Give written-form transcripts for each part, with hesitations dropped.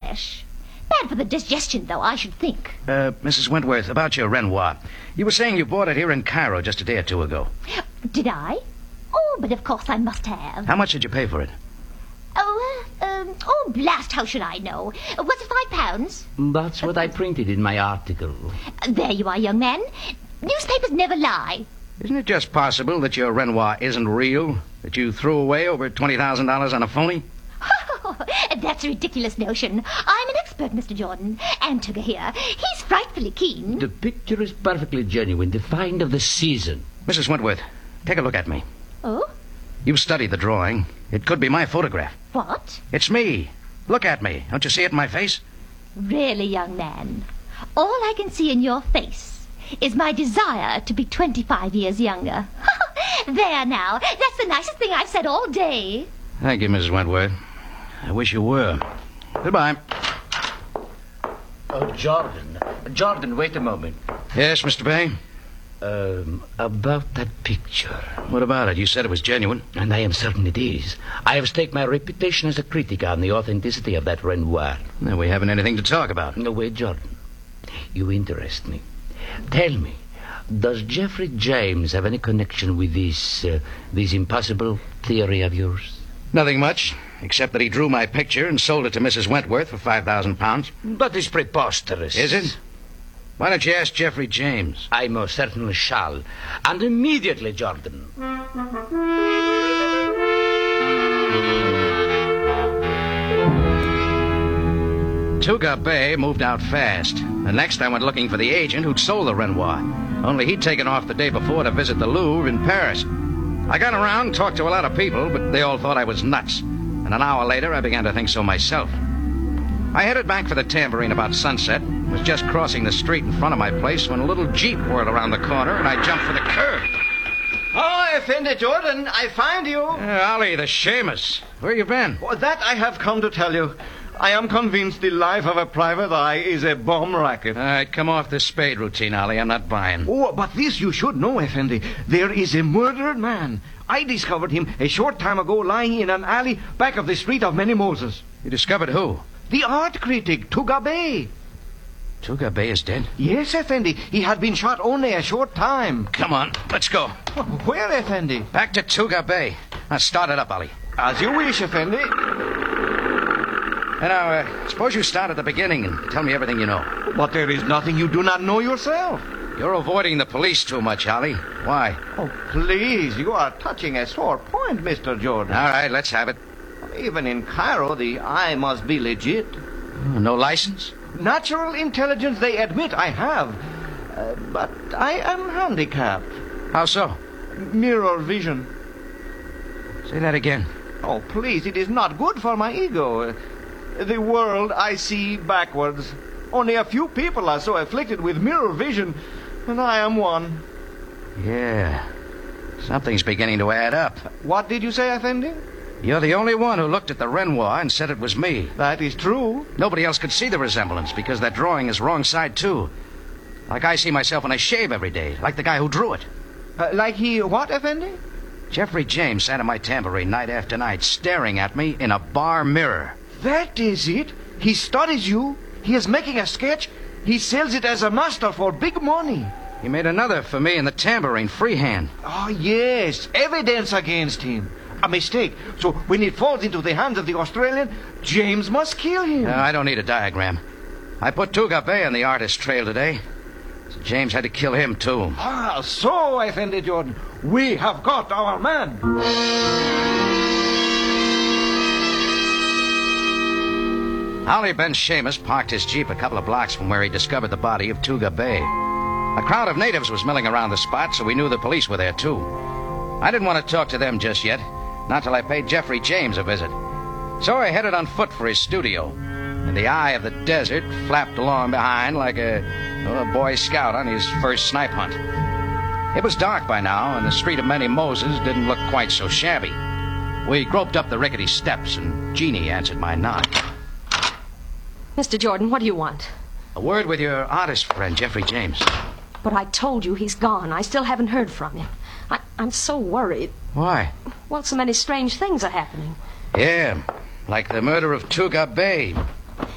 flesh. Bad for the digestion, though, I should think. Mrs. Wentworth, about your Renoir. You were saying you bought it here in Cairo just a day or two ago. Did I? Oh, but of course I must have. How much did you pay for it? Oh, blast, how should I know? Was it £5? That's what I printed in my article. There you are, young man. Newspapers never lie. Isn't it just possible that your Renoir isn't real? That you threw away over $20,000 on a phony? That's a ridiculous notion. I'm an expert, Mr. Jordan. And Tugger here, he's frightfully keen. The picture is perfectly genuine, the find of the season. Mrs. Wentworth, take a look at me. Oh? You've studied the drawing. It could be my photograph. What? It's me. Look at me. Don't you see it in my face? Really, young man, all I can see in your face is my desire to be 25 years younger. There now. That's the nicest thing I've said all day. Thank you, Mrs. Wentworth. I wish you were. Goodbye. Oh, Jordan. Jordan, wait a moment. Yes, Mr. Bay? About that picture. What about it? You said it was genuine. And I am certain it is. I have staked my reputation as a critic on the authenticity of that Renoir. No, we haven't anything to talk about. No, wait, Jordan. You interest me. Tell me, does Jeffrey James have any connection with this impossible theory of yours? Nothing much, except that he drew my picture and sold it to Mrs. Wentworth for £5,000. That is preposterous. Is it? Why don't you ask Jeffrey James? I most certainly shall. And immediately, Jordan. Tugger Bay moved out fast. And next I went looking for the agent who'd sold the Renoir. Only he'd taken off the day before to visit the Louvre in Paris. I got around and talked to a lot of people, but they all thought I was nuts. And an hour later, I began to think so myself. I headed back for the Tambourine about sunset. Was just crossing the street in front of my place when a little Jeep whirled around the corner and I jumped for the curb. Oh, Effendi Jordan, I find you. Ollie, the Seamus. Where you been? Well, that I have come to tell you. I am convinced the life of a private eye is a bomb racket. All right, come off the spade routine, Ollie. I'm not buying. Oh, but this you should know, Effendi. There is a murdered man. I discovered him a short time ago lying in an alley back of the street of Many Moses. You discovered who? The art critic, Tugger Bay. Tugger Bay is dead? Yes, Effendi. He had been shot only a short time. Come on, let's go. Where, Effendi? Back to Tugger Bay. Now start it up, Ollie. As you wish, Effendi. And now, suppose you start at the beginning and tell me everything you know. But there is nothing you do not know yourself. You're avoiding the police too much, Ollie. Why? Oh, please, you are touching a sore point, Mr. Jordan. All right, let's have it. Even in Cairo, the eye must be legit. No license? Natural intelligence, they admit I have. But I am handicapped. How so? Mirror vision. Say that again. Oh, please, it is not good for my ego. The world I see backwards. Only a few people are so afflicted with mirror vision, and I am one. Yeah. Something's beginning to add up. What did you say, Effendi? You're the only one who looked at the Renoir and said it was me. That is true. Nobody else could see the resemblance because that drawing is wrong side, too. Like I see myself when I shave every day, like the guy who drew it. Like he what, Effendi? Jeffrey James sat in my Tambourine night after night, staring at me in a bar mirror. That is it. He studies you. He is making a sketch. He sells it as a master for big money. He made another for me in the Tambourine, freehand. Oh, yes. Evidence against him. A mistake. So when it falls into the hands of the Australian, James must kill him. I don't need a diagram. I put Tugger Bay on the artist trail today. So James had to kill him, too. Ah, so, Effendi Jordan, we have got our man. Ollie Ben Seamus parked his Jeep a couple of blocks from where he discovered the body of Tugger Bay. A crowd of natives was milling around the spot, so we knew the police were there, too. I didn't want to talk to them just yet, not till I paid Jeffrey James a visit. So I headed on foot for his studio. In the eye of the desert, flapped along behind like a Boy Scout on his first snipe hunt. It was dark by now, and the street of Many Moses didn't look quite so shabby. We groped up the rickety steps, and Jeannie answered my knock. Mr. Jordan, what do you want? A word with your artist friend, Jeffrey James. But I told you he's gone. I still haven't heard from him. I'm so worried. Why? Well, so many strange things are happening. Yeah, like the murder of Tugger Bay. Mr.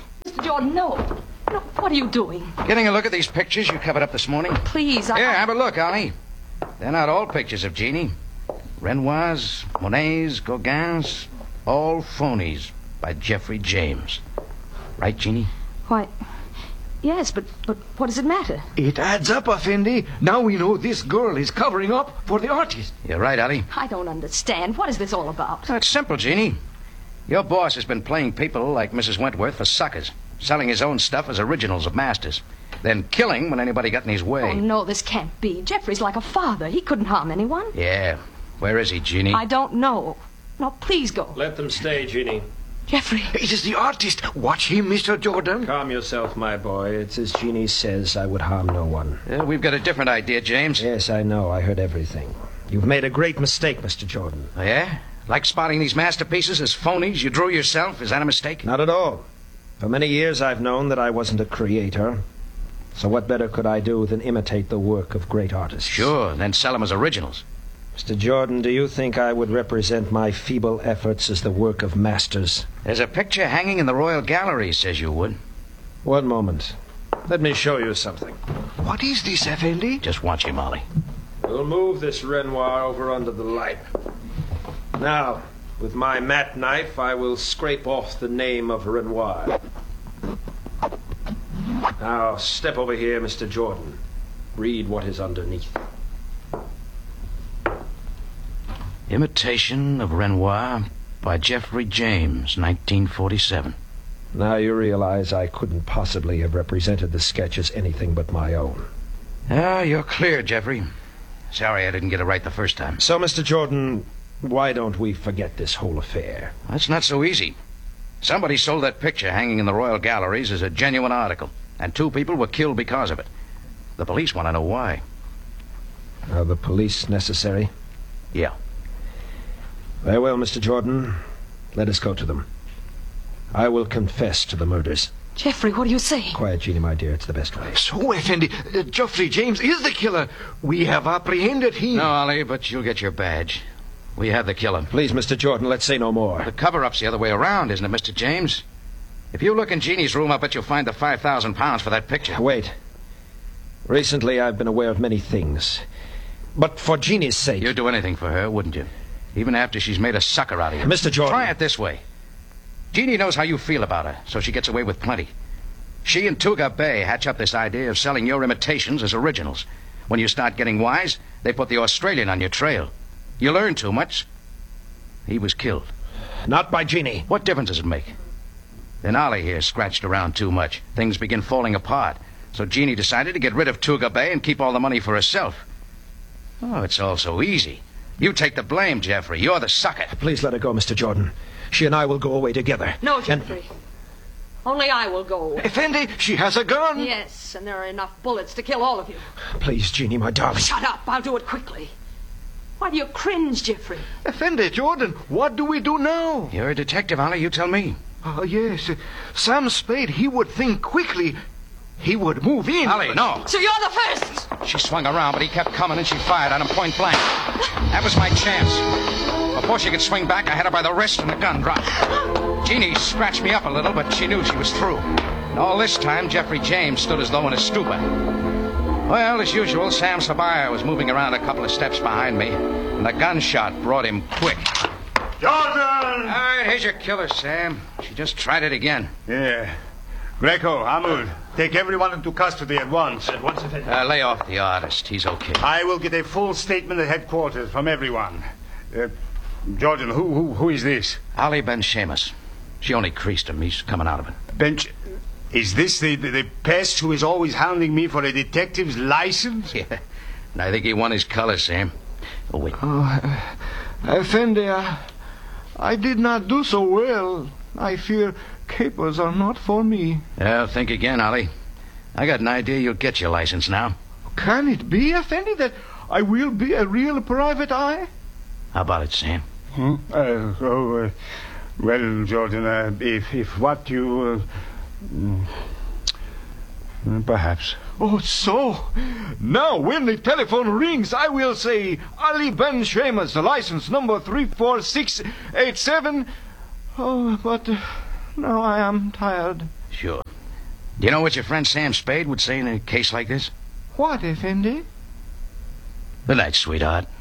Jordan, no. No, what are you doing? Getting a look at these pictures you covered up this morning? Please, Here, have a look, Ollie. They're not all pictures of Jeannie. Renoirs, Monets, Gauguins, all phonies by Jeffrey James. Right, Jeannie? Why, yes, but what does it matter? It adds up, Effendi. Now we know this girl is covering up for the artist. You're right, Ollie. I don't understand. What is this all about? It's simple, Jeannie. Your boss has been playing people like Mrs. Wentworth for suckers, selling his own stuff as originals of masters, then killing when anybody got in his way. Oh, no, this can't be. Jeffrey's like a father. He couldn't harm anyone. Yeah. Where is he, Jeannie? I don't know. No, please go. Let them stay, Jeannie. Jeffrey. It is the artist. Watch him, Mr. Jordan. Calm yourself, my boy. It's as Jeannie says, I would harm no one. We've got a different idea, James. Yes, I know. I heard everything. You've made a great mistake, Mr. Jordan. Oh, yeah? Like spotting these masterpieces as phonies you drew yourself? Is that a mistake? Not at all. For many years I've known that I wasn't a creator. So what better could I do than imitate the work of great artists? Sure, then sell them as originals. Mr. Jordan, do you think I would represent my feeble efforts as the work of masters? There's a picture hanging in the Royal Gallery says you would. One moment. Let me show you something. What is this, Effendi? Just watch him, Ollie. We'll move this Renoir over under the light. Now, with my mat knife, I will scrape off the name of Renoir. Now, step over here, Mr. Jordan. Read what is underneath. Imitation of Renoir by Jeffrey James, 1947. Now you realize I couldn't possibly have represented the sketch as anything but my own. You're clear, Jeffrey. Sorry I didn't get it right the first time. So, Mr. Jordan, why don't we forget this whole affair? That's not so easy. Somebody sold that picture hanging in the Royal Galleries as a genuine article, and 2 people were killed because of it. The police want to know why. Are the police necessary? Yeah. Very well, Mr. Jordan. Let us go to them. I will confess to the murders. Jeffrey, what do you say? Quiet, Jeannie, my dear. It's the best way. So, Effendi, Jeffrey James is the killer. We have apprehended him. No, Ollie, but you'll get your badge. We have the killer. Please, Mr. Jordan, let's say no more. The cover-up's the other way around, isn't it, Mr. James? If you look in Jeannie's room, I bet you'll find the £5,000 for that picture. Wait. Recently, I've been aware of many things. But for Jeannie's sake... You'd do anything for her, wouldn't you? Even after she's made a sucker out of you. Mr. Jordan... Try it this way. Jeannie knows how you feel about her, so she gets away with plenty. She and Tuga Bay hatch up this idea of selling your imitations as originals. When you start getting wise, they put the Australian on your trail. You learn too much. He was killed. Not by Jeannie. What difference does it make? Then Ollie here scratched around too much. Things begin falling apart. So Jeannie decided to get rid of Tuga Bay and keep all the money for herself. Oh, it's all so easy. You take the blame, Jeffrey. You're the sucker. Please let her go, Mr. Jordan. She and I will go away together. No, Jeffrey. Only I will go away. Effendi, she has a gun. Yes, and there are enough bullets to kill all of you. Please, Jeannie, my darling. Shut up. I'll do it quickly. Why do you cringe, Jeffrey? Effendi, Jordan, what do we do now? You're a detective, Ollie. You tell me. Yes. Sam Spade, he would think quickly. He would move in. Ollie, no. So you're the first! She swung around, but he kept coming, and she fired on him point blank. That was my chance. Before she could swing back, I had her by the wrist, and the gun dropped. Jeannie scratched me up a little, but she knew she was through. And all this time, Jeffrey James stood as though in a stupor. Well, as usual, Sam Sabaya was moving around a couple of steps behind me, and the gunshot brought him quick. Jordan! All right, here's your killer, Sam. She just tried it again. Yeah. Greco, Hamud, take everyone into custody at once. Lay off the artist. He's okay. I will get a full statement at headquarters from everyone. Jordan, who is this? Ali Ben Seamus. She only creased him. He's coming out of it. Bench... Is this the pest who is always hounding me for a detective's license? Yeah. And I think he won his color, Sam. Oh, wait. Effendi, I did not do so well. I fear capers are not for me. Well, think again, Ollie. I got an idea you'll get your license now. Can it be, Effendi, that I will be a real private eye? How about it, Sam? Well, Jordan, if what you... perhaps. Oh, so. Now, when the telephone rings, I will say, Ali Ben Seamus, license number 34687. Oh, but now I am tired. Sure. You know what your friend Sam Spade would say in a case like this? What, Effendi? Good night, sweetheart.